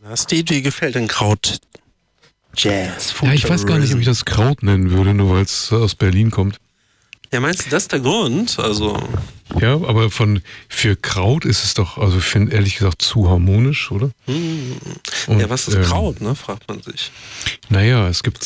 Na, Steve, wie gefällt denn Kraut? Jazz, Ja, ich weiß gar nicht, ob ich das Kraut nennen würde, nur weil es aus Berlin kommt. Ja, meinst du, das ist der Grund? Also. Ja, aber für Kraut ist es doch, also ich finde ehrlich gesagt zu harmonisch, oder? Und, ja, was ist Kraut, ne? Fragt man sich. Naja, es gibt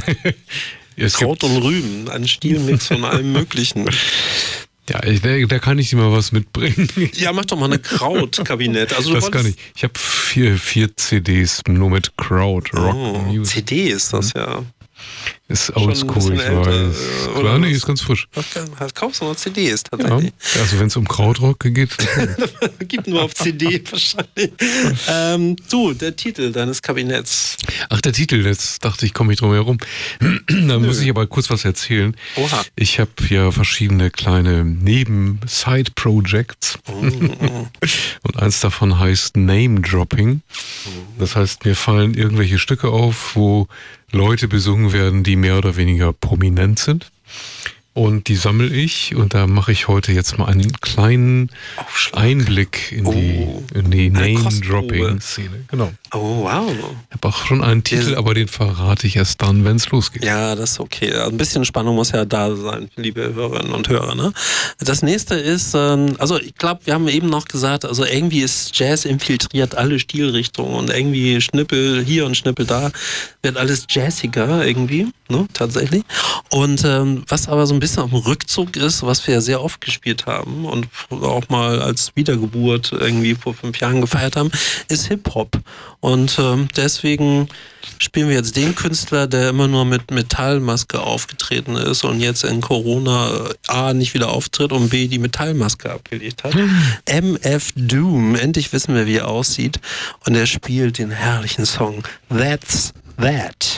Kraut und Rüben, ein Stilmix von allem Möglichen. Ja, da kann ich dir mal was mitbringen. Ja, mach doch mal eine Krautkabinett. Also das kann ich. Ich habe vier CDs nur mit Kraut, Rock Music. CD ist das, ja. Ist oldschool, ich weiß. Klar, nee, ist ganz frisch. Kaufst du noch CDs tatsächlich? Ja, also wenn es um Krautrock geht. Gibt nur auf CD wahrscheinlich. Du, der Titel deines Kabinetts. Ach, der Titel, jetzt dachte ich, komme ich drum herum. Da muss ich aber kurz was erzählen. Oha. Ich habe ja verschiedene kleine Side-Projects. Und eins davon heißt Name-Dropping. Das heißt, mir fallen irgendwelche Stücke auf, wo Leute besungen werden, die mehr oder weniger prominent sind. Und die sammle ich und da mache ich heute jetzt mal einen kleinen Einblick in die Name-Dropping-Szene. Genau. Oh, wow. Ich habe auch schon einen Titel, aber den verrate ich erst dann, wenn es losgeht. Ja, das ist okay. Ein bisschen Spannung muss ja da sein, liebe Hörerinnen und Hörer. Ne? Das nächste ist, also ich glaube, wir haben eben noch gesagt, also irgendwie ist Jazz infiltriert alle Stilrichtungen und irgendwie Schnippel hier und Schnippel da, wird alles jazziger irgendwie, ne, tatsächlich. Und was aber so ein bisschen auf dem Rückzug ist, was wir ja sehr oft gespielt haben und auch mal als Wiedergeburt irgendwie vor 5 Jahren gefeiert haben, ist Hip-Hop. Und deswegen spielen wir jetzt den Künstler, der immer nur mit Metallmaske aufgetreten ist und jetzt in Corona A nicht wieder auftritt und B die Metallmaske abgelegt hat. MF Doom, endlich wissen wir, wie er aussieht. Und er spielt den herrlichen Song That's That.